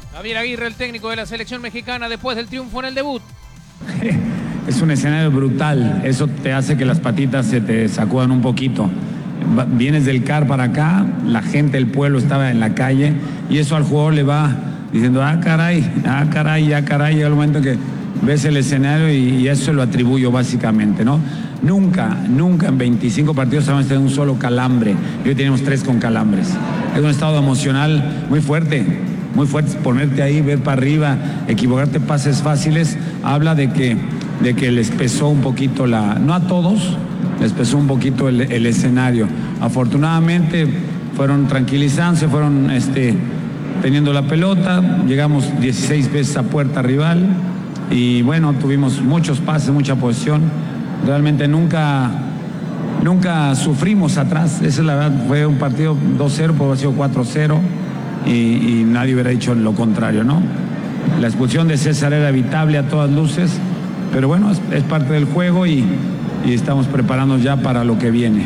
Javier Aguirre, el técnico de la selección mexicana, después del triunfo en el debut. Es un escenario brutal, eso te hace que las patitas se te sacudan un poquito. Vienes del CAR para acá, la gente del pueblo estaba en la calle y eso al jugador le va diciendo, caray, llega el momento que ves el escenario y eso lo atribuyo básicamente, ¿no? Nunca en 25 partidos hemos tenido un solo calambre y hoy tenemos 3 con calambres. Es un estado emocional muy fuerte, ponerte ahí, ver para arriba, equivocarte, pases fáciles, habla de que les pesó un poquito no a todos, les pesó un poquito el escenario. Afortunadamente fueron tranquilizándose, fueron teniendo la pelota, llegamos 16 veces a puerta rival y bueno, tuvimos muchos pases, mucha posesión, realmente nunca sufrimos atrás, esa es la verdad, fue un partido 2-0, puede haber sido 4-0 y nadie hubiera dicho lo contrario, ¿no? La expulsión de César era evitable a todas luces, pero bueno, es parte del juego y estamos preparándonos ya para lo que viene.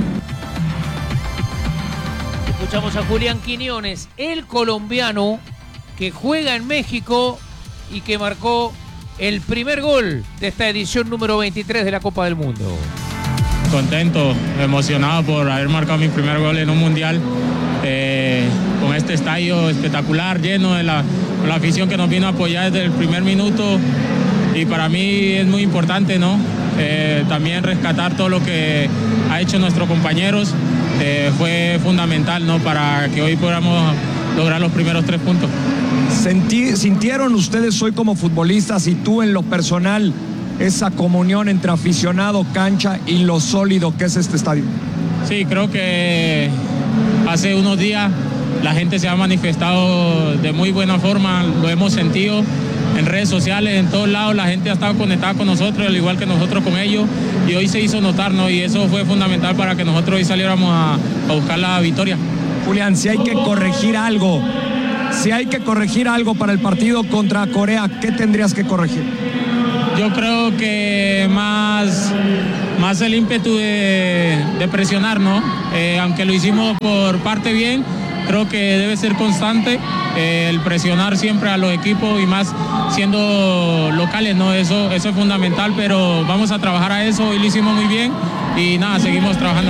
Escuchamos a Julián Quiñones, el colombiano que juega en México y que marcó el primer gol de esta edición número 23 de la Copa del Mundo. Contento, emocionado por haber marcado mi primer gol en un mundial, con este estadio espectacular, lleno de la afición que nos vino a apoyar desde el primer minuto y para mí es muy importante, ¿no? También rescatar todo lo que ha hecho nuestros compañeros, fue fundamental, ¿no? Para que hoy podamos lograr los primeros 3 puntos. ¿Sintieron ustedes hoy como futbolistas y tú en lo personal esa comunión entre aficionado, cancha y lo sólido que es este estadio? Sí, creo que hace unos días la gente se ha manifestado de muy buena forma, lo hemos sentido en redes sociales, en todos lados, la gente ha estado conectada con nosotros, al igual que nosotros con ellos, y hoy se hizo notar, ¿no? Y eso fue fundamental para que nosotros hoy saliéramos a buscar la victoria. Julián, si hay que corregir algo para el partido contra Corea, ¿qué tendrías que corregir? Yo creo que más el ímpetu de presionar, ¿no? Aunque lo hicimos por parte bien, creo que debe ser constante el presionar siempre a los equipos y más siendo locales, ¿no? Eso es fundamental, pero vamos a trabajar a eso y lo hicimos muy bien y nada, seguimos trabajando.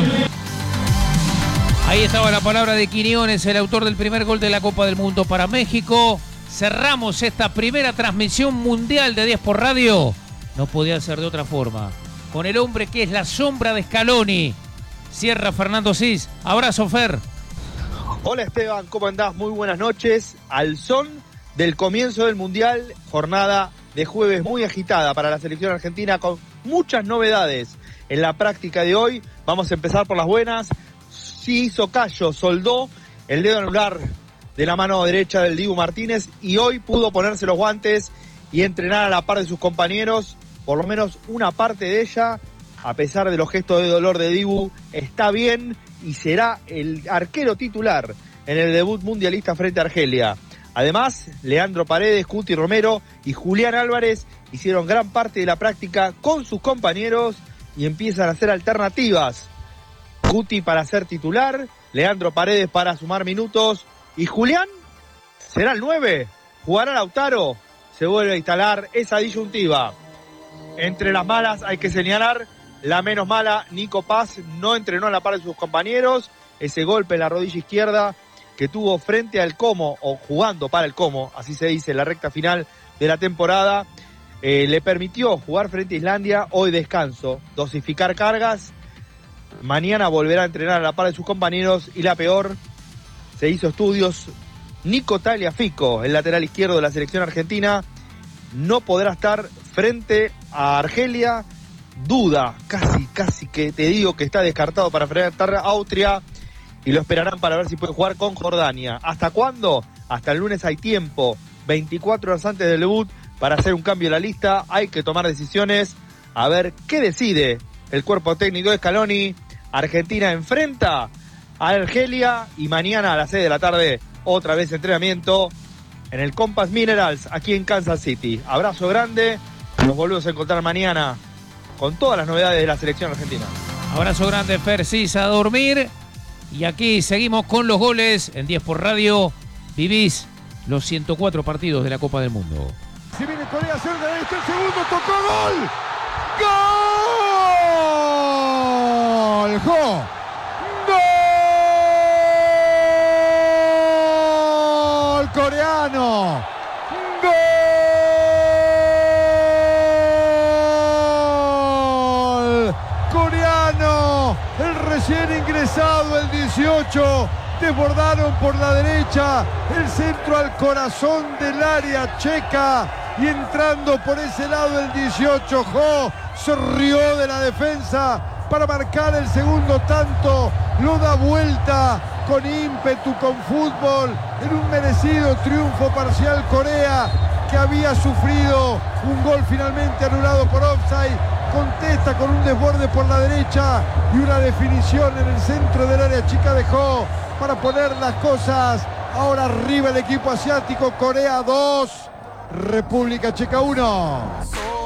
Ahí estaba la palabra de Quiñones, el autor del primer gol de la Copa del Mundo para México. Cerramos esta primera transmisión mundial de 10 por Radio. No podía ser de otra forma. Con el hombre que es la sombra de Scaloni. Cierra Fernando Cis. Abrazo, Fer. Hola Esteban, ¿cómo andás? Muy buenas noches. Al son del comienzo del Mundial, jornada de jueves muy agitada para la selección argentina con muchas novedades en la práctica de hoy. Vamos a empezar por las buenas. Sí hizo callo, soldó el dedo anular de la mano derecha del Dibu Martínez y hoy pudo ponerse los guantes y entrenar a la par de sus compañeros, por lo menos una parte de ella, a pesar de los gestos de dolor de Dibu, está bien y será el arquero titular en el debut mundialista frente a Argelia. Además, Leandro Paredes, Cuti Romero y Julián Álvarez hicieron gran parte de la práctica con sus compañeros y empiezan a hacer alternativas. Cuti para ser titular, Leandro Paredes para sumar minutos y Julián será el 9, jugará Lautaro, se vuelve a instalar esa disyuntiva. Entre las malas hay que señalar la menos mala, Nico Paz no entrenó a la par de sus compañeros, ese golpe en la rodilla izquierda que tuvo frente al Como, o jugando para el Como, así se dice, en la recta final de la temporada, le permitió jugar frente a Islandia, hoy descanso, dosificar cargas, mañana volverá a entrenar a la par de sus compañeros y la peor, se hizo estudios, Nico Tagliafico, el lateral izquierdo de la selección argentina, no podrá estar frente a Argelia, duda, casi que te digo que está descartado para enfrentar a Austria y lo esperarán para ver si puede jugar con Jordania. ¿Hasta cuándo? Hasta el lunes hay tiempo, 24 horas antes del debut, para hacer un cambio en la lista, hay que tomar decisiones, a ver qué decide el cuerpo técnico de Scaloni. Argentina enfrenta a Argelia y mañana a las 6 de la tarde otra vez entrenamiento en el Compass Minerals aquí en Kansas City. Abrazo grande, nos volvemos a encontrar mañana con todas las novedades de la selección argentina. Abrazo grande, Fer Cis, a dormir. Y aquí seguimos con los goles en 10 por Radio. Vivís los 104 partidos de la Copa del Mundo. Se viene Corea cerca de derecha, el segundo, tocó, gol. ¡Gol! ¡Jo! ¡Gol! Coreano. ¡Gol! Coreano, el recién ingresado, el 18. Desbordaron por la derecha, el centro al corazón del área checa y entrando por ese lado el 18, Jo se rió de la defensa para marcar el segundo tanto, lo da vuelta con ímpetu, con fútbol, en un merecido triunfo parcial Corea, que había sufrido un gol finalmente anulado por offside. Contesta con un desborde por la derecha y una definición en el centro del área chica de Jo para poner las cosas ahora arriba el equipo asiático. Corea 2, República Checa 1.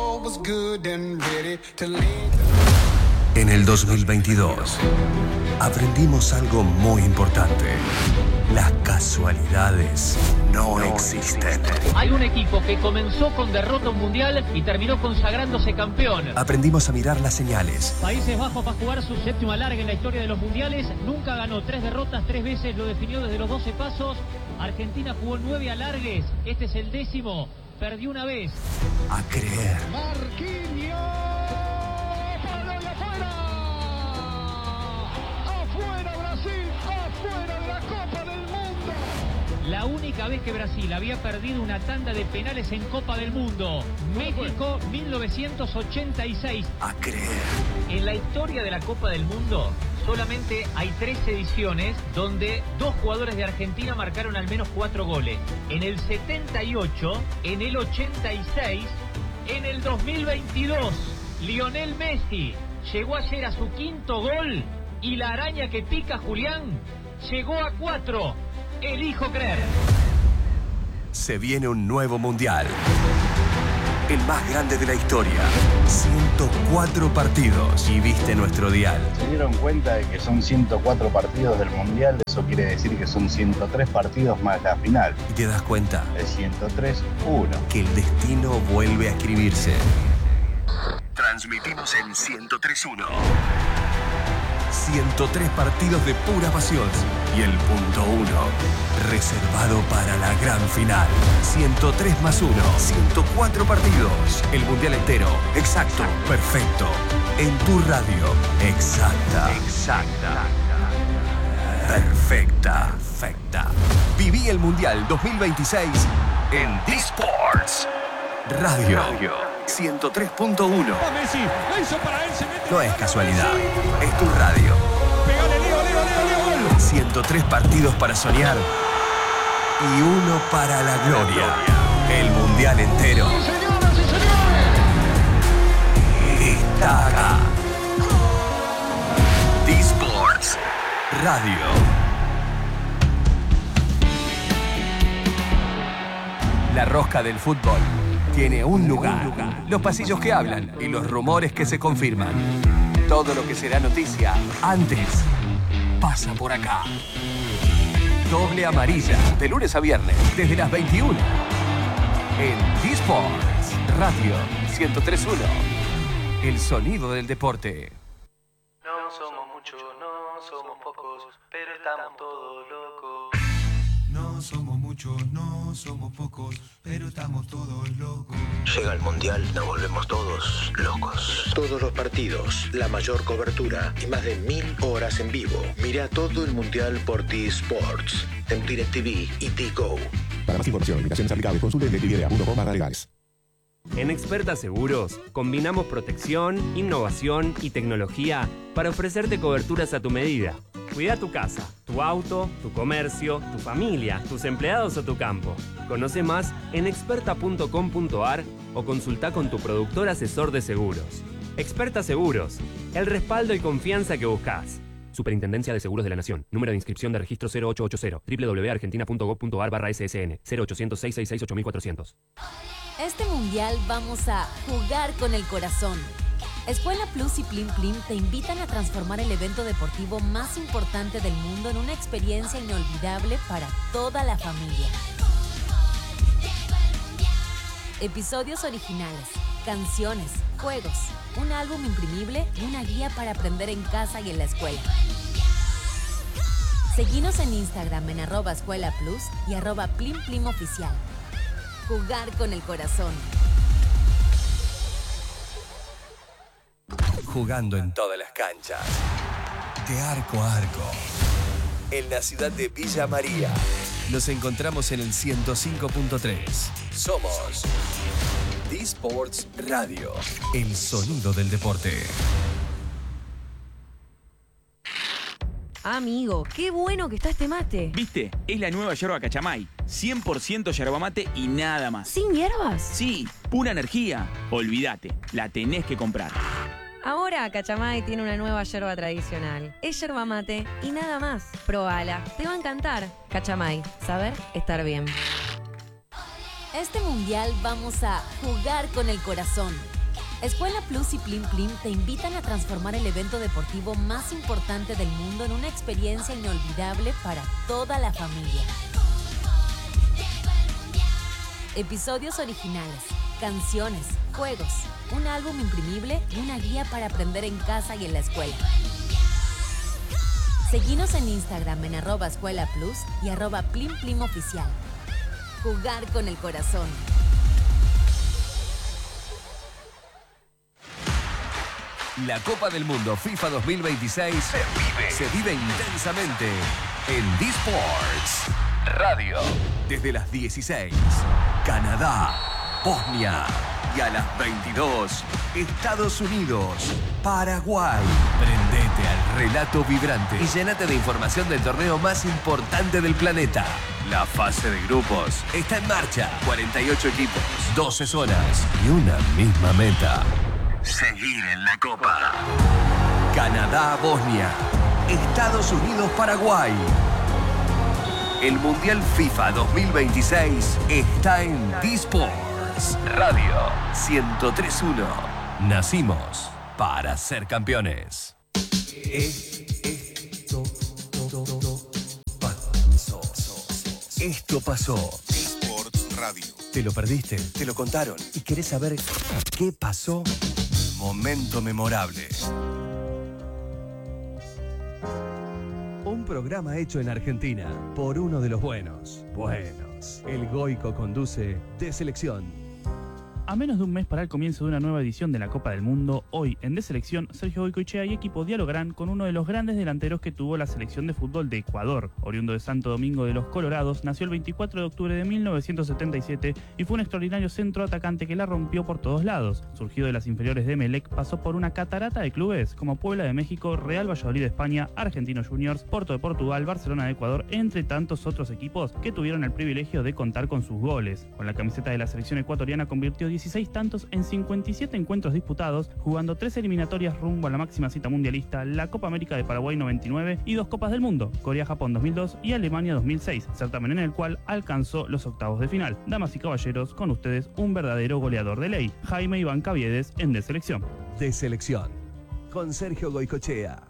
En el 2022 aprendimos algo muy importante. Las casualidades no existen. Hay un equipo que comenzó con derrota mundial y terminó consagrándose campeón. Aprendimos a mirar las señales. Países Bajos va a jugar su séptimo alargue en la historia de los mundiales. Nunca ganó 3 derrotas, 3 veces lo definió desde los 12 pasos. Argentina jugó 9 alargues, este es el 10º. Perdió una vez. A creer. Marquinhos. Afuera Brasil, afuera de la Copa del Mundo. La única vez que Brasil había perdido una tanda de penales en Copa del Mundo. México 1986. A creer. En la historia de la Copa del Mundo solamente hay 3 ediciones donde 2 jugadores de Argentina marcaron al menos 4 goles. En el 78, en el 86, en el 2022. Lionel Messi llegó ayer a su 5º gol y la araña que pica Julián llegó a 4. Elijo creer. Se viene un nuevo mundial. El más grande de la historia. 104 partidos. Y viste nuestro dial. ¿Se dieron cuenta de que son 104 partidos del mundial? Eso quiere decir que son 103 partidos más la final. Y te das cuenta. El 103-1. Que el destino vuelve a escribirse. Transmitimos en 103.1. 103 partidos de pura pasión. Y el punto 1, reservado para la gran final. 103 más 1, 104 partidos. El mundial entero, exacto, perfecto. En tu radio, exacta. Perfecta. Viví el mundial 2026 en D-Sports Radio 103.1. No es casualidad, es tu radio. 103 partidos para soñar y 1 para la gloria. El mundial entero está acá. D-Sports Radio. La rosca del fútbol tiene un lugar. Los pasillos que hablan y los rumores que se confirman. Todo lo que será noticia antes pasa por acá. Doble amarilla, de lunes a viernes, desde las 21. En D-Sports Radio 103.1. El sonido del deporte. No somos muchos, no somos pocos, pero estamos todos locos. No somos muchos, no somos pocos, pero estamos todos locos. Llega el mundial, nos volvemos todos locos. Todos los partidos, la mayor cobertura y más de 1000 horas en vivo. Mira todo el mundial por T-Sports, en DirecTV y T-Go. Para más información, limitaciones aplicables, consulte DirecTV.com/legales. En Experta Seguros, combinamos protección, innovación y tecnología para ofrecerte coberturas a tu medida. Cuida tu casa, tu auto, tu comercio, tu familia, tus empleados o tu campo. Conoce más en experta.com.ar o consulta con tu productor asesor de seguros. Experta Seguros, el respaldo y confianza que buscas. Superintendencia de Seguros de la Nación. Número de inscripción de registro 0880. www.argentina.gov.ar/ssn 0800-666-8400. Este mundial vamos a jugar con el corazón. Escuela Plus y Plim Plim te invitan a transformar el evento deportivo más importante del mundo en una experiencia inolvidable para toda la familia. Episodios originales, canciones, juegos, un álbum imprimible y una guía para aprender en casa y en la escuela. Seguinos en Instagram en @escuelaplus y @plimplimoficial. Jugar con el corazón. Jugando en todas las canchas. De arco a arco. En la ciudad de Villa María. Nos encontramos en el 105.3. Somos D-Sports Radio. El sonido del deporte. Amigo, qué bueno que está este mate. ¿Viste? Es la nueva yerba Cachamay. 100% yerba mate y nada más. ¿Sin hierbas? Sí, pura energía. Olvídate, la tenés que comprar. Ahora Cachamay tiene una nueva yerba tradicional. Es yerba mate y nada más. Probala, te va a encantar. Cachamay, saber estar bien. Este mundial vamos a jugar con el corazón. Escuela Plus y Plim Plim te invitan a transformar el evento deportivo más importante del mundo en una experiencia inolvidable para toda la familia. Episodios originales, canciones, juegos, un álbum imprimible y una guía para aprender en casa y en la escuela. Seguinos en Instagram en @escuelaplus y @plimplimoficial. Jugar con el corazón. La Copa del Mundo FIFA 2026 se vive intensamente en D-Sports Radio. Desde las 16, Canadá, Bosnia y a las 22, Estados Unidos, Paraguay. Prendete al relato vibrante y llénate de información del torneo más importante del planeta. La fase de grupos está en marcha. 48 equipos, 12 zonas y una misma meta. Seguir en la Copa. Canadá-Bosnia. Estados Unidos-Paraguay. El Mundial FIFA 2026 está en D-Sports Radio 103.1. Nacimos para ser campeones. Esto pasó. D-Sports Radio. ¿Te lo perdiste? ¿Te lo contaron? ¿Y querés saber qué pasó? Momento memorable. Un programa hecho en Argentina por uno de los buenos. El Goico conduce De Selección. A menos de un mes para el comienzo de una nueva edición de la Copa del Mundo, hoy en De Selección, Sergio Goicoechea y equipo dialogarán con uno de los grandes delanteros que tuvo la selección de fútbol de Ecuador. Oriundo de Santo Domingo de los Colorados, nació el 24 de octubre de 1977 y fue un extraordinario centro atacante que la rompió por todos lados. Surgido de las inferiores de Emelec, pasó por una catarata de clubes como Puebla de México, Real Valladolid de España, Argentinos Juniors, Porto de Portugal, Barcelona de Ecuador, entre tantos otros equipos que tuvieron el privilegio de contar con sus goles. Con la camiseta de la selección ecuatoriana convirtió 16 tantos en 57 encuentros disputados, jugando 3 eliminatorias rumbo a la máxima cita mundialista, la Copa América de Paraguay 99 y 2 Copas del Mundo, Corea-Japón 2002 y Alemania 2006, certamen en el cual alcanzó los octavos de final. Damas y caballeros, con ustedes un verdadero goleador de ley, Jaime Iván Caviedes en De Selección. De Selección, con Sergio Goicoechea.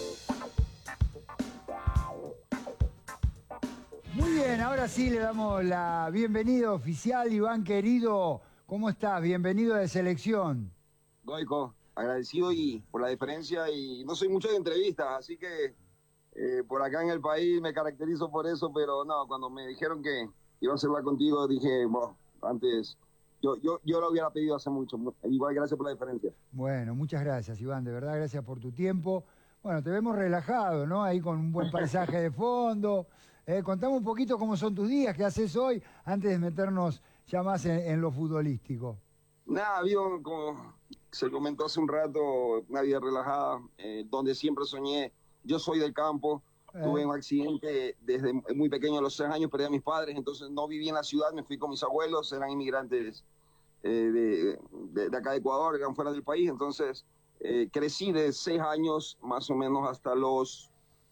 Muy bien, ahora sí le damos la bienvenida oficial, Iván querido. ¿Cómo estás? Bienvenido a De Selección. Goico, agradecido y por la diferencia, y no soy mucho de entrevistas, así que por acá en el país me caracterizo por eso, pero no, cuando me dijeron que iba a hablar contigo, dije, bueno, antes, yo lo hubiera pedido hace mucho. Igual, gracias por la diferencia. Bueno, muchas gracias, Iván, de verdad, gracias por tu tiempo. Bueno, te vemos relajado, ¿no? Ahí con un buen paisaje de fondo. Contame un poquito cómo son tus días, qué haces hoy, antes de meternos ya más en lo futbolístico. Nada, vivo, como se comentó hace un rato, una vida relajada, donde siempre soñé. Yo soy del campo, tuve un accidente desde muy pequeño, a los 6 años, perdí a mis padres, entonces no viví en la ciudad, me fui con mis abuelos, eran inmigrantes de acá de Ecuador, que eran fuera del país, entonces crecí de 6 años más o menos hasta los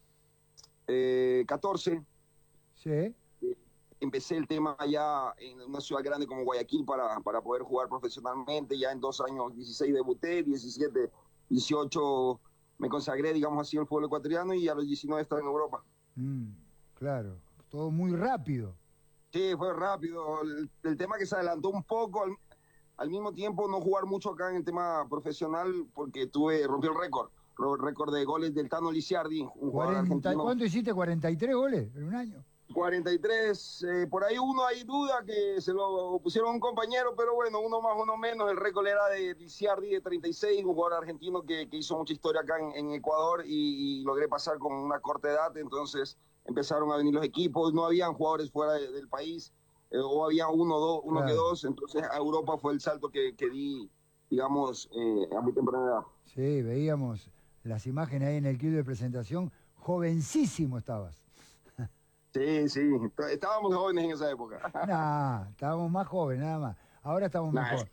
14. Sí. Empecé el tema ya en una ciudad grande como Guayaquil para poder jugar profesionalmente. Ya en 2 años, 16 debuté, 17, 18 me consagré, digamos así, al fútbol ecuatoriano, y a los 19 estaba en Europa. Claro, todo muy rápido. Sí, fue rápido. El tema que se adelantó un poco al mismo tiempo no jugar mucho acá en el tema profesional porque rompí el récord de goles del Tano Lisiardi, un jugador argentino. ¿Cuánto hiciste? ¿43 goles en un año? 43, por ahí hay duda que se lo pusieron a un compañero, pero bueno, uno más, uno menos. El récord era de Lisiardi, de 36, un jugador argentino que hizo mucha historia acá en Ecuador y logré pasar con una corta edad. Entonces empezaron a venir los equipos, no habían jugadores fuera del país, o había uno que dos. Entonces a Europa fue el salto que di, digamos, a muy temprana edad. Sí, veíamos las imágenes ahí en el clip de presentación, jovencísimo estabas. Sí, estábamos jóvenes en esa época. Nah, estábamos más jóvenes, nada más. Ahora estamos mejor.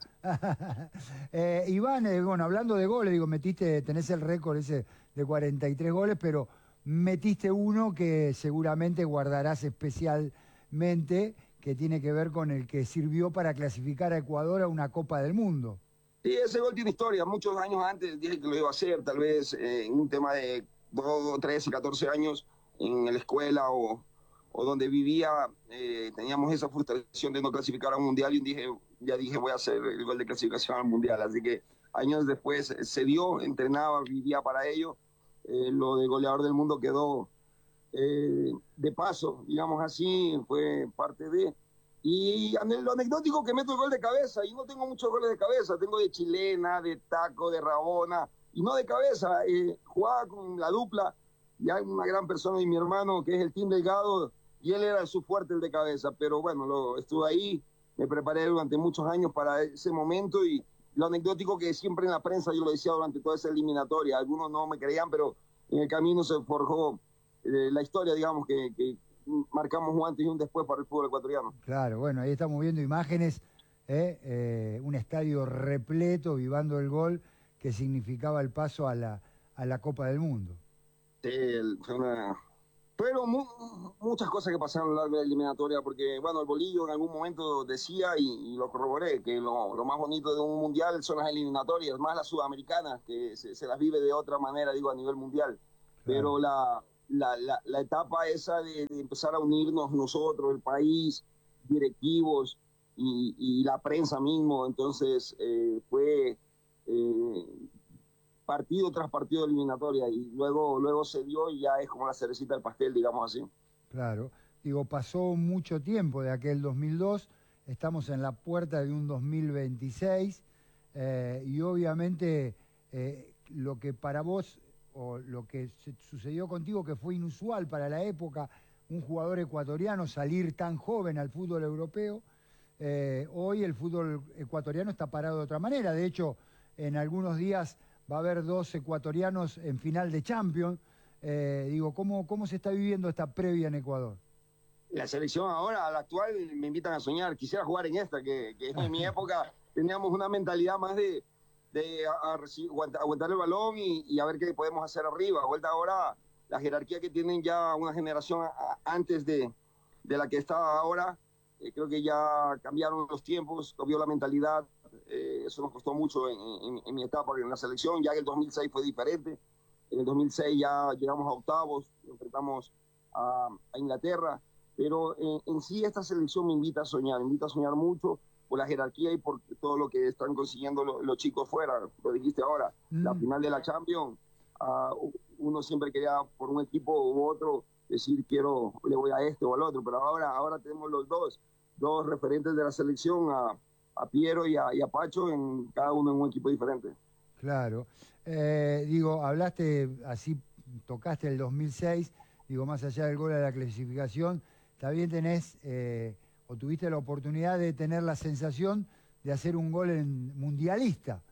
Iván, bueno, hablando de goles, digo, tenés el récord ese de 43 goles, pero metiste uno que seguramente guardarás especialmente, que tiene que ver con el que sirvió para clasificar a Ecuador a una Copa del Mundo. Sí, ese gol tiene historia. Muchos años antes dije que lo iba a hacer, tal vez en un tema de 13, 14 años en la escuela o donde vivía, teníamos esa frustración de no clasificar a un mundial y dije voy a hacer el gol de clasificación al mundial. Así que años después se dio, entrenaba, vivía para ello. Lo de goleador del mundo quedó de paso, digamos así, fue parte de... Y lo anecdótico que meto el gol de cabeza, y no tengo muchos goles de cabeza, tengo de chilena, de taco, de rabona, y no de cabeza. Jugaba con la dupla, y hay una gran persona y mi hermano que es el Team Delgado, y él era su fuerte, el de cabeza, pero bueno, estuve ahí, me preparé durante muchos años para ese momento, y lo anecdótico que siempre en la prensa yo lo decía durante toda esa eliminatoria, algunos no me creían, pero en el camino se forjó la historia, digamos, que marcamos un antes y un después para el fútbol ecuatoriano. Claro, bueno, ahí estamos viendo imágenes, un estadio repleto, vivando el gol, que significaba el paso a la Copa del Mundo. Sí, fueron muchas cosas que pasaron a lo largo de la eliminatoria, porque bueno, el Bolillo en algún momento decía, y lo corroboré, que lo más bonito de un mundial son las eliminatorias, más las sudamericanas, que se las vive de otra manera, digo, a nivel mundial. Claro. Pero la etapa esa de empezar a unirnos nosotros, el país, directivos y la prensa mismo, entonces fue partido tras partido de eliminatoria y luego se dio y ya es como la cerecita del pastel, digamos así. Claro, digo, pasó mucho tiempo de aquel 2002, estamos en la puerta de un 2026 y obviamente lo que para vos o lo que sucedió contigo, que fue inusual para la época, un jugador ecuatoriano salir tan joven al fútbol europeo, hoy el fútbol ecuatoriano está parado de otra manera. De hecho, en algunos días va a haber 2 ecuatorianos en final de Champions. Digo, ¿cómo se está viviendo esta previa en Ecuador? La selección ahora, a la actual, me invitan a soñar. Quisiera jugar en esta, que en mi época teníamos una mentalidad más de aguantar el balón y a ver qué podemos hacer arriba. Vuelta ahora, la jerarquía que tienen ya una generación antes de la que está ahora, creo que ya cambiaron los tiempos, cambió la mentalidad. Eso nos costó mucho en mi etapa en la selección. Ya en el 2006 fue diferente. En el 2006 ya llegamos a octavos, enfrentamos a Inglaterra. Pero en sí esta selección me invita a soñar mucho por la jerarquía y por todo lo que están consiguiendo los chicos fuera. Lo dijiste ahora, la final de la Champions, uno siempre quería por un equipo u otro decir le voy a este o al otro, pero ahora tenemos los dos referentes de la selección, a Piero y a Pacho, cada uno en un equipo diferente. Claro. Digo, hablaste, así tocaste el 2006, digo, más allá del gol de la clasificación, también tenés, o tuviste la oportunidad de tener la sensación de hacer un gol en mundialista.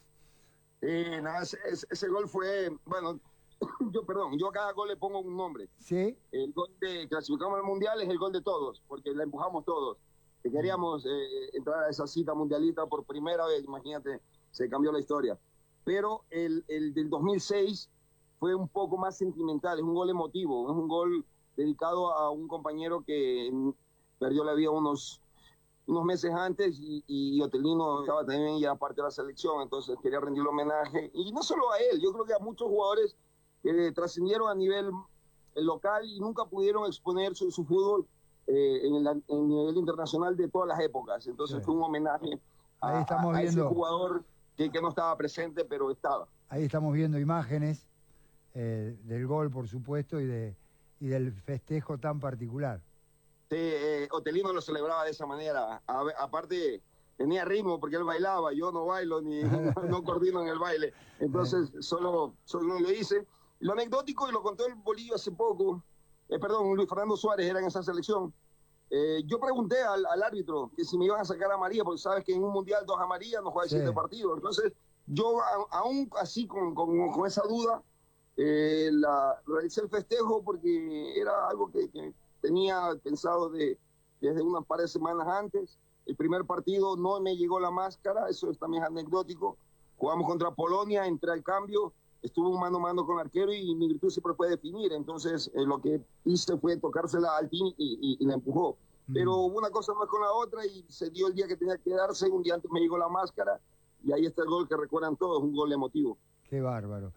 Ese gol fue, bueno, yo a cada gol le pongo un nombre. ¿Sí? El gol de clasificamos al mundial es el gol de todos, porque la empujamos todos. Que queríamos entrar a esa cita mundialista por primera vez, imagínate, se cambió la historia. Pero el del 2006 fue un poco más sentimental, es un gol emotivo, es un gol dedicado a un compañero que perdió la vida unos meses antes y Otelino estaba también ya parte de la selección, entonces quería rendirle homenaje. Y no solo a él, yo creo que a muchos jugadores que trascendieron a nivel local y nunca pudieron exponer su fútbol en el nivel internacional de todas las épocas. Entonces fue un homenaje Ahí estamos a ese viendo. jugador que no estaba presente, pero estaba. Ahí estamos viendo imágenes del gol, por supuesto, y del festejo tan particular. Sí, Otelino lo celebraba de esa manera. Aparte, tenía ritmo porque él bailaba. Yo no bailo ni no coordino en el baile. Entonces, solo lo hice. Lo anecdótico, y lo contó el Bolillo hace poco, Luis Fernando Suárez era en esa selección. Yo pregunté al árbitro que si me iban a sacar amarilla, porque sabes que en un mundial 2 amarillas no juega 7 partidos. Entonces, yo aún así con esa duda, realicé el festejo porque era algo que tenía pensado desde unas par de semanas antes. El primer partido no me llegó la máscara, eso también es anecdótico. Jugamos contra Polonia, entré al cambio, estuve mano a mano con el arquero y mi virtud siempre fue definir. Entonces lo que hice fue tocársela al team y la empujó. Pero una cosa no es con la otra y se dio el día que tenía que darse. Un día antes me llegó la máscara y ahí está el gol que recuerdan todos, un gol emotivo. Qué bárbaro.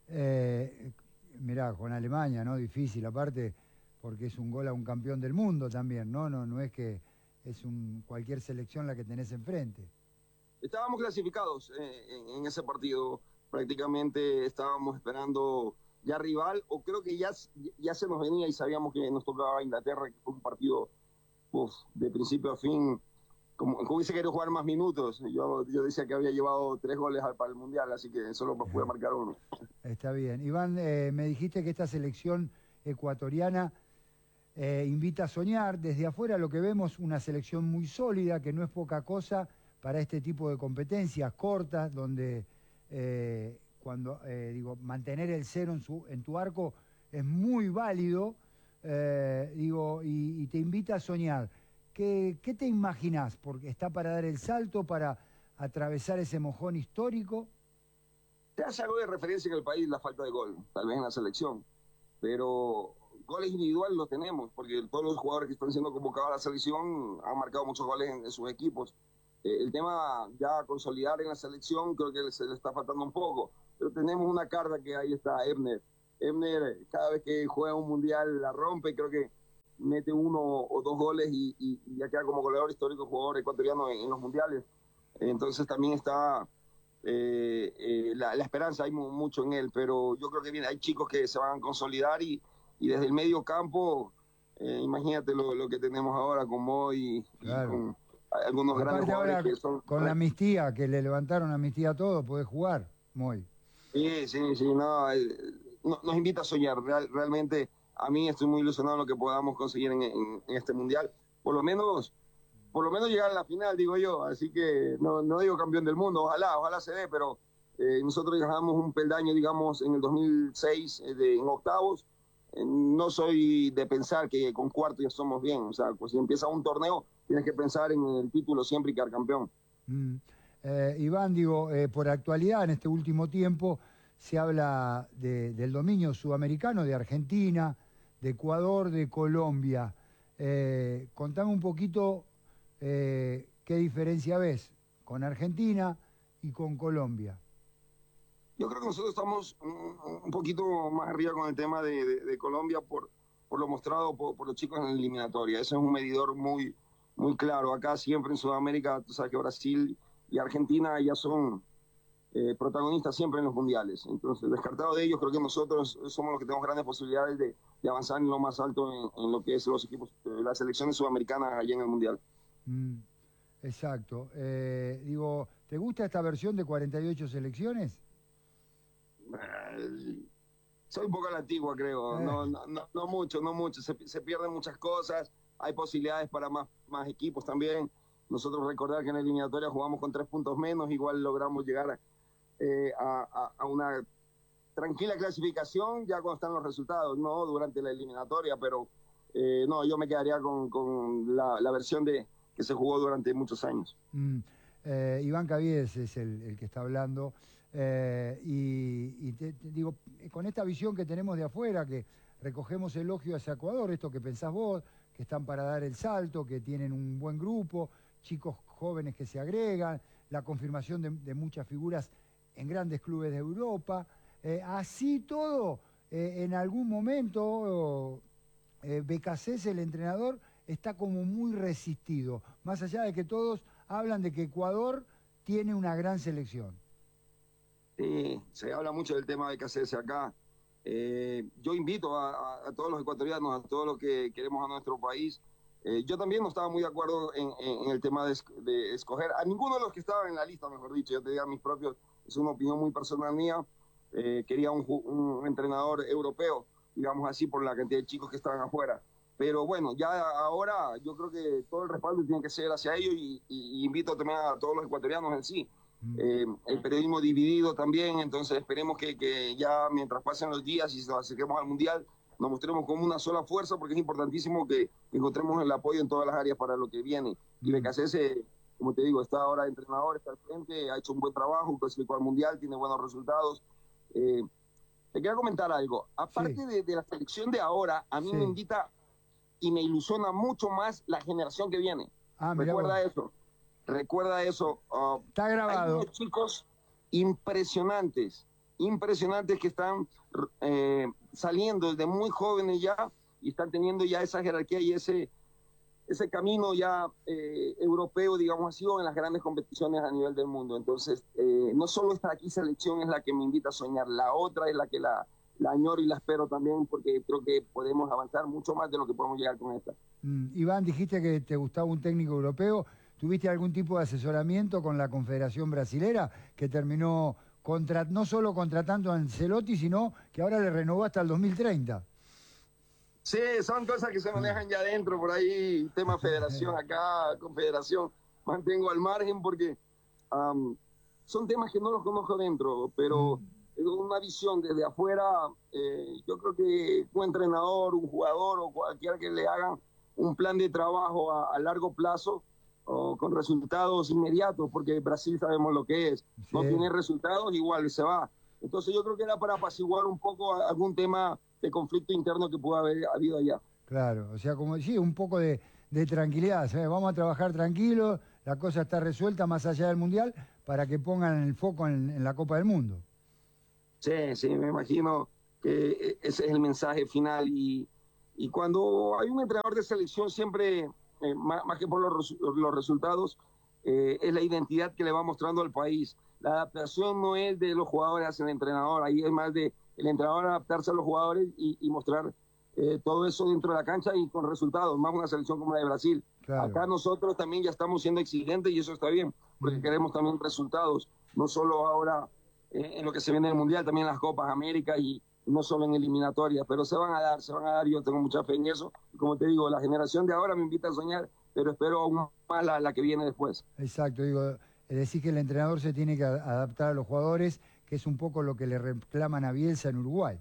Mirá, con Alemania, ¿no? Difícil, aparte, porque es un gol a un campeón del mundo también, ¿no? No es que es cualquier selección la que tenés enfrente. Estábamos clasificados en ese partido. Prácticamente estábamos esperando ya rival, o creo que ya se nos venía y sabíamos que nos tocaba Inglaterra, que fue un partido de principio a fin, como hubiese querido jugar más minutos. Yo decía que había llevado 3 goles para el Mundial, así que solo pude marcar 1. Está bien. Iván, me dijiste que esta selección ecuatoriana invita a soñar. Desde afuera lo que vemos, una selección muy sólida, que no es poca cosa para este tipo de competencias cortas, donde mantener el 0 en tu arco es muy válido, y te invita a soñar. ¿Qué te imaginás? Porque está para dar el salto, para atravesar ese mojón histórico. Te hace algo de referencia en el país la falta de gol, tal vez en la selección, pero goles individuales los tenemos, porque todos los jugadores que están siendo convocados a la selección han marcado muchos goles en sus equipos. El tema ya consolidar en la selección creo que se le está faltando un poco, pero tenemos una carta que ahí está, Ebner. Ebner cada vez que juega un mundial la rompe, creo que mete 1 o 2 goles y ya queda como goleador histórico, jugador ecuatoriano en los mundiales. Entonces también está la esperanza, hay mucho en él, pero yo creo que hay chicos que se van a consolidar y desde el medio campo, imagínate lo que tenemos ahora con Moy Claro. y con algunos Aparte grandes jugadores ahora, que son... con la amnistía, que le levantaron amnistía a todos, podés jugar, Moy. Sí, nos invita a soñar. Realmente a mí estoy muy ilusionado en lo que podamos conseguir en este mundial. Por lo menos llegar a la final, digo yo. Así que no digo campeón del mundo, ojalá se dé, pero nosotros dejamos un peldaño, digamos, en el 2006 en octavos. No soy de pensar que con cuarto ya somos bien. O sea, pues si empieza un torneo, tienes que pensar en el título siempre y quedar campeón. Iván, por actualidad, en este último tiempo, se habla del dominio sudamericano de Argentina, de Ecuador, de Colombia. Contame un poquito qué diferencia ves con Argentina y con Colombia. Yo creo que nosotros estamos un poquito más arriba con el tema de Colombia por lo mostrado por los chicos en la eliminatoria. Ese es un medidor muy, muy claro. Acá siempre en Sudamérica, tú sabes que Brasil y Argentina ya son protagonistas siempre en los mundiales. Entonces, descartado de ellos, creo que nosotros somos los que tenemos grandes posibilidades de avanzar en lo más alto en lo que es los equipos, las selecciones sudamericanas allá en el mundial. Exacto. ¿Te gusta esta versión de 48 selecciones? Soy un poco a la antigua, creo. No mucho. Se pierden muchas cosas. Hay posibilidades para más equipos también. Nosotros recordar que en la eliminatoria jugamos con 3 puntos menos, igual logramos llegar a una tranquila clasificación ya cuando están los resultados, no durante la eliminatoria, pero yo me quedaría con la versión que se jugó durante muchos años. Iván Caviedes es el que está hablando, y te digo, con esta visión que tenemos de afuera, que recogemos elogio hacia Ecuador, esto que pensás vos, que están para dar el salto, que tienen un buen grupo, chicos jóvenes que se agregan, la confirmación de muchas figuras en grandes clubes de Europa. Así todo, en algún momento, Becasés, el entrenador, está como muy resistido. Más allá de que todos hablan de que Ecuador tiene una gran selección. Sí, se habla mucho del tema de Cáceres acá. Yo invito a todos los ecuatorianos, a todos los que queremos a nuestro país. Yo también no estaba muy de acuerdo en el tema de escoger a ninguno de los que estaban en la lista, mejor dicho. Yo te digo a mis propios, es una opinión muy personal mía. Quería un entrenador europeo, digamos así, por la cantidad de chicos que estaban afuera. Pero bueno, ya ahora yo creo que todo el respaldo tiene que ser hacia ellos y invito también a todos los ecuatorianos en sí. El periodismo dividido también, entonces esperemos que ya mientras pasen los días y nos acerquemos al Mundial, nos mostremos como una sola fuerza, porque es importantísimo que encontremos el apoyo en todas las áreas para lo que viene. Y Becasés, como te digo, está ahora de entrenador, está al frente, ha hecho un buen trabajo, clasificó al Mundial, tiene buenos resultados. Te quería comentar algo. Aparte de la selección de ahora, a mí me invita y me ilusiona mucho más la generación que viene. Recuerda eso. Recuerda eso. Está grabado. Hay unos chicos impresionantes que están saliendo desde muy jóvenes ya y están teniendo ya esa jerarquía y ese camino ya europeo, digamos así, o en las grandes competiciones a nivel del mundo. Entonces, no solo esta aquí selección es la que me invita a soñar, la otra es la que la añoro y la espero también, porque creo que podemos avanzar mucho más de lo que podemos llegar con esta. Iván, dijiste que te gustaba un técnico europeo. ¿Tuviste algún tipo de asesoramiento con la Confederación Brasilera que terminó no solo contratando a Ancelotti, sino que ahora le renovó hasta el 2030? Sí, son cosas que se manejan ya adentro, por ahí, tema federación acá, confederación, mantengo al margen porque son temas que no los conozco dentro, pero una visión desde afuera, yo creo que un entrenador, un jugador o cualquiera que le haga un plan de trabajo a largo plazo, o con resultados inmediatos, porque Brasil sabemos lo que es, no tiene resultados, igual se va. Entonces yo creo que era para apaciguar un poco algún tema de conflicto interno que pudo haber habido allá. Claro, o sea, como decía, un poco de tranquilidad, ¿sabes? Vamos a trabajar tranquilos, la cosa está resuelta más allá del Mundial, para que pongan el foco en la Copa del Mundo. Sí, me imagino que ese es el mensaje final, y cuando hay un entrenador de selección siempre... más que por los resultados, es la identidad que le va mostrando al país. La adaptación no es de los jugadores hacia el entrenador, ahí es más de el entrenador adaptarse a los jugadores y mostrar todo eso dentro de la cancha y con resultados, más una selección como la de Brasil. Claro. Acá nosotros también ya estamos siendo exigentes y eso está bien, porque queremos también resultados, no solo ahora en lo que se viene del Mundial, también en las Copas América y no solo en eliminatorias, pero se van a dar, yo tengo mucha fe en eso. Y como te digo, la generación de ahora me invita a soñar, pero espero aún más la que viene después. Exacto, digo, decir que el entrenador se tiene que adaptar a los jugadores, que es un poco lo que le reclaman a Bielsa en Uruguay.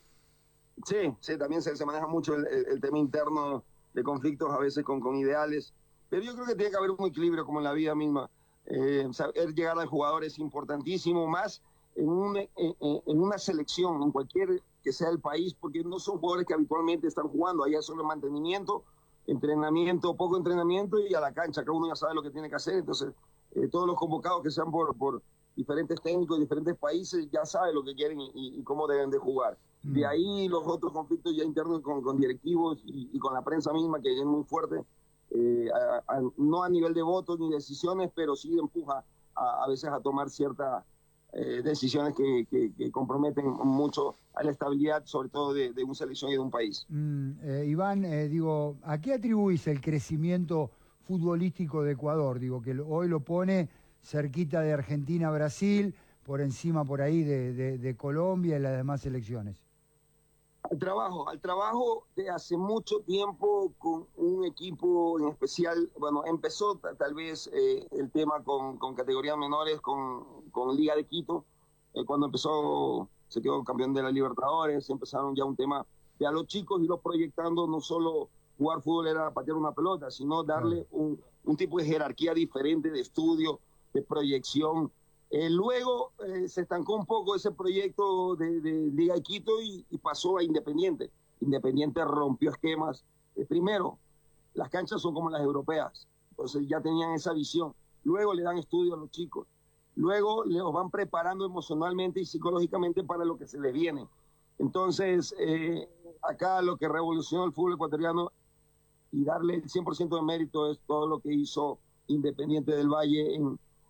Sí, también se maneja mucho el tema interno de conflictos, a veces con ideales, pero yo creo que tiene que haber un equilibrio como en la vida misma. Saber llegar al jugador es importantísimo, más en una selección, en cualquier que sea el país, porque no son jugadores que habitualmente están jugando, allá es solo mantenimiento, entrenamiento, poco entrenamiento y a la cancha, cada uno ya sabe lo que tiene que hacer. Entonces todos los convocados que sean por diferentes técnicos de diferentes países ya saben lo que quieren y cómo deben de jugar. De ahí los otros conflictos ya internos con directivos y con la prensa misma, que es muy fuerte, no a nivel de votos ni decisiones, pero sí empuja a veces a tomar ciertas decisiones que comprometen mucho a la estabilidad, sobre todo de una selección y de un país. Iván, digo, ¿a qué atribuís el crecimiento futbolístico de Ecuador? Digo, que hoy lo pone cerquita de Argentina, Brasil, por encima por ahí de Colombia y las demás selecciones. Al trabajo de hace mucho tiempo con un equipo en especial. Bueno, empezó tal vez el tema con categorías menores, con Liga de Quito, cuando empezó, se quedó campeón de la Libertadores, empezaron ya un tema de a los chicos irlos proyectando, no solo jugar fútbol era patear una pelota, sino darle un tipo de jerarquía diferente de estudio, de proyección. Luego se estancó un poco ese proyecto de Liga de Quito y pasó a Independiente. Independiente rompió esquemas. Primero, las canchas son como las europeas, entonces ya tenían esa visión. Luego le dan estudio a los chicos. Luego los van preparando emocionalmente y psicológicamente para lo que se les viene. Entonces, acá lo que revolucionó el fútbol ecuatoriano y darle el 100% de mérito es todo lo que hizo Independiente del Valle en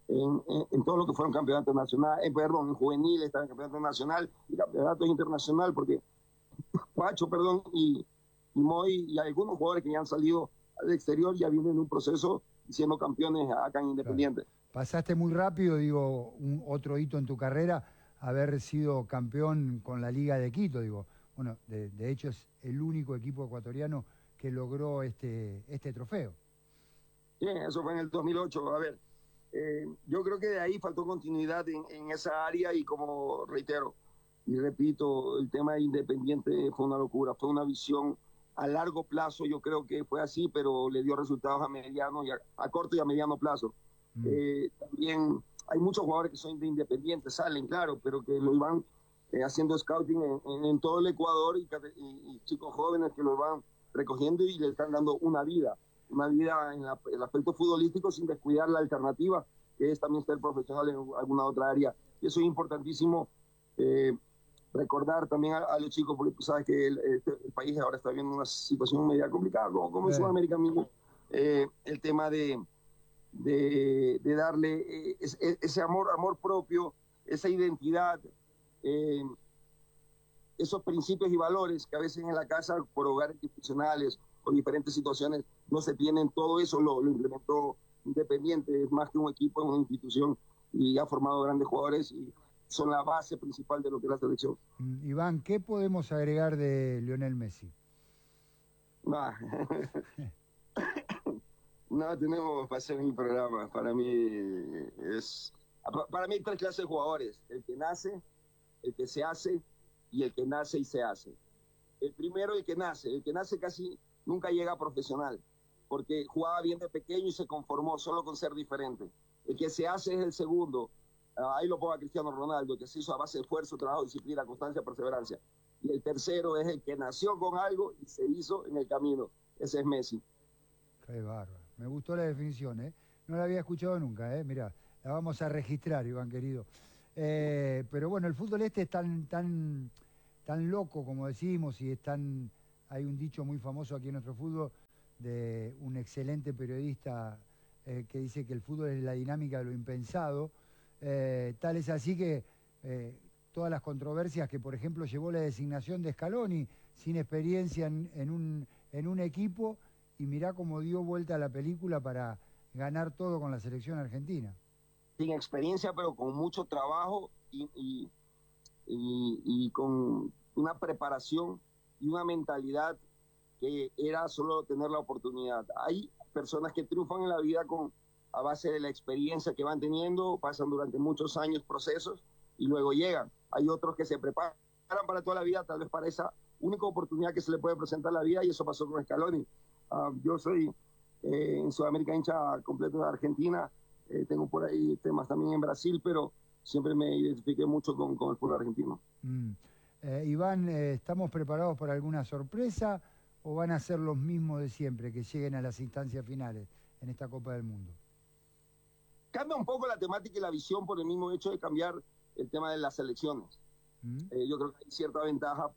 en todo lo que fueron campeonatos nacionales, en juveniles, estaba en campeonato nacional y campeonatos internacional, porque Pacho, y Moy y algunos jugadores que ya han salido al exterior ya vienen en un proceso siendo campeones acá en Independiente. Claro. Pasaste muy rápido, digo, otro hito en tu carrera, haber sido campeón con la Liga de Quito, digo. Bueno, de hecho es el único equipo ecuatoriano que logró este trofeo. Sí, eso fue en el 2008. A ver, yo creo que de ahí faltó continuidad en esa área y como reitero y repito, el tema de Independiente fue una locura, fue una visión a largo plazo, yo creo que fue así, pero le dio resultados a mediano y a corto y a mediano plazo. También hay muchos jugadores que son de Independiente, salen, claro, pero que lo iban haciendo scouting en todo el Ecuador y chicos jóvenes que lo van recogiendo y le están dando una vida en el aspecto futbolístico sin descuidar la alternativa, que es también ser profesional en alguna otra área. Y eso es importantísimo recordar también a los chicos, porque tú sabes que el país ahora está viendo una situación media complicada, como en Sudamérica mismo, el tema de darle ese amor propio, esa identidad, esos principios y valores que a veces en la casa, por hogares institucionales o diferentes situaciones, no se tienen. Todo eso lo implementó Independiente, es más que un equipo, es una institución y ha formado grandes jugadores y son la base principal de lo que es la selección. Iván, ¿qué podemos agregar de Lionel Messi? No tenemos para hacer un programa. Para mí hay tres clases de jugadores: el que nace, el que se hace y el que nace y se hace. El primero, el que nace casi nunca llega a profesional, porque jugaba bien de pequeño y se conformó solo con ser diferente. El que se hace es el segundo. Ahí lo pongo a Cristiano Ronaldo, que se hizo a base de esfuerzo, trabajo, disciplina, constancia, perseverancia. Y el tercero es el que nació con algo y se hizo en el camino. Ese es Messi. Qué bárbaro. Me gustó la definición, ¿eh? No la había escuchado nunca, ¿eh? Mirá, la vamos a registrar, Iván, querido. Pero bueno, el fútbol es tan loco, como decimos, y hay un dicho muy famoso aquí en nuestro fútbol de un excelente periodista que dice que el fútbol es la dinámica de lo impensado. Tal es así que todas las controversias que, por ejemplo, llevó la designación de Scaloni sin experiencia en un equipo, y mirá cómo dio vuelta a la película para ganar todo con la selección argentina. Sin experiencia, pero con mucho trabajo y con una preparación y una mentalidad que era solo tener la oportunidad. Hay personas que triunfan en la vida a base de la experiencia que van teniendo, pasan durante muchos años procesos y luego llegan. Hay otros que se preparan para toda la vida, tal vez para esa única oportunidad que se le puede presentar a la vida, y eso pasó con Scaloni. Yo soy en Sudamérica hincha completo de Argentina, tengo por ahí temas también en Brasil, pero siempre me identifiqué mucho con el fútbol argentino. Iván, ¿estamos preparados para alguna sorpresa o van a ser los mismos de siempre que lleguen a las instancias finales en esta Copa del Mundo? Cambia un poco la temática y la visión por el mismo hecho de cambiar el tema de las selecciones. Yo creo que hay cierta ventaja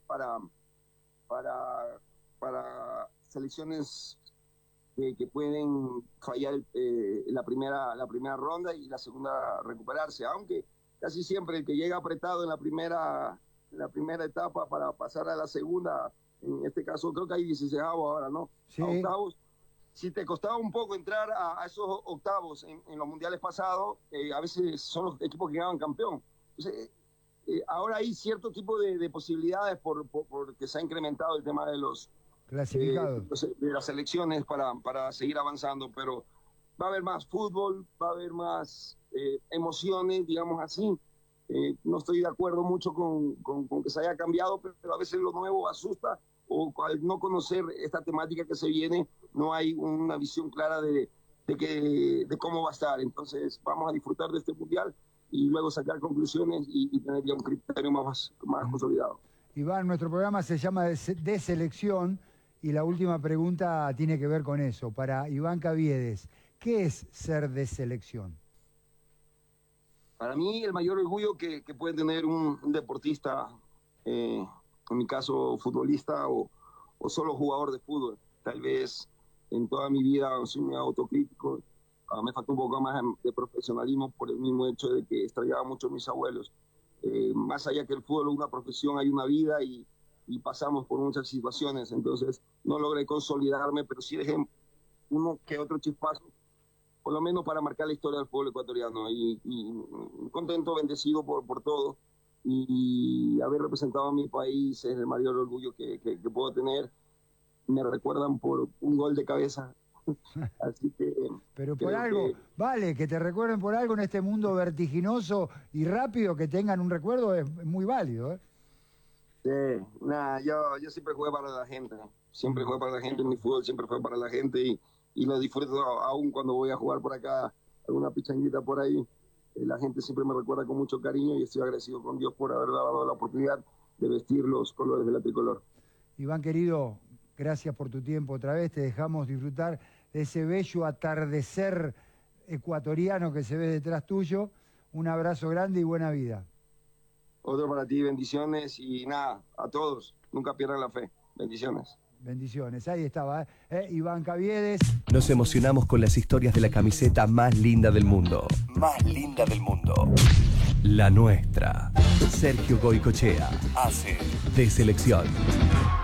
para selecciones que pueden fallar la primera ronda y la segunda recuperarse, aunque casi siempre el que llega apretado en la primera etapa para pasar a la segunda, en este caso creo que hay 16 ahora, ¿no? Sí. A octavos. Si te costaba un poco entrar a esos octavos en los mundiales pasados, a veces son los equipos que ganaban campeón. Entonces, ahora hay cierto tipo de posibilidades porque se ha incrementado el tema de los clasificados, de las selecciones para seguir avanzando, pero va a haber más fútbol, va a haber más emociones, digamos así. No estoy de acuerdo mucho con que se haya cambiado, pero a veces lo nuevo asusta, o al no conocer esta temática que se viene, no hay una visión clara de cómo va a estar. Entonces vamos a disfrutar de este mundial y luego sacar conclusiones y tener ya un criterio más consolidado. Iván, nuestro programa se llama de Selección, y la última pregunta tiene que ver con eso. Para Iván Caviedes, ¿qué es ser de selección? Para mí, el mayor orgullo que puede tener un deportista, en mi caso futbolista o solo jugador de fútbol. Tal vez en toda mi vida soy muy autocrítico. Me faltó un poco más de profesionalismo por el mismo hecho de que extrañaba mucho a mis abuelos. Más allá que el fútbol es una profesión, hay una vida y pasamos por muchas situaciones. Entonces no logré consolidarme, pero sí dejé uno que otro chispazo, por lo menos para marcar la historia del fútbol ecuatoriano. Y contento, bendecido por todo. Y haber representado a mi país es el mayor orgullo que puedo tener. Me recuerdan por un gol de cabeza. Así que... Pero por algo, vale, que te recuerden por algo en este mundo vertiginoso y rápido, que tengan un recuerdo es muy válido, ¿eh? Sí, nada, yo siempre jugué para la gente, siempre jugué para la gente, mi fútbol siempre fue para la gente y lo disfruto aún cuando voy a jugar por acá, alguna pichanguita por ahí. La gente siempre me recuerda con mucho cariño y estoy agradecido con Dios por haber dado la oportunidad de vestir los colores de la tricolor. Iván, querido, gracias por tu tiempo otra vez, te dejamos disfrutar de ese bello atardecer ecuatoriano que se ve detrás tuyo. Un abrazo grande y buena vida. Otro para ti, bendiciones y nada, a todos, nunca pierdan la fe. Bendiciones. Bendiciones, ahí estaba, Iván Caviedes. Nos emocionamos con las historias de la camiseta más linda del mundo. Más linda del mundo. La nuestra. Sergio Goycochea hace de selección.